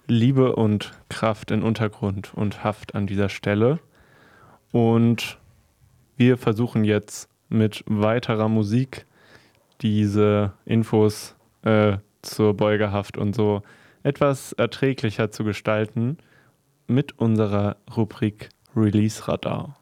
Liebe und Kraft in Untergrund und Haft an dieser Stelle. Und wir versuchen jetzt mit weiterer Musik diese Infos zur Beugehaft und so etwas erträglicher zu gestalten mit unserer Rubrik Release Radar.